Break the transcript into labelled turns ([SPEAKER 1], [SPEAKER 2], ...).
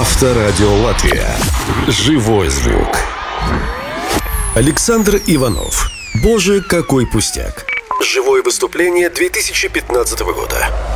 [SPEAKER 1] Авторадио Латвия. Живой звук. Александр Иванов. Боже, какой пустяк. Живое выступление 2015 года.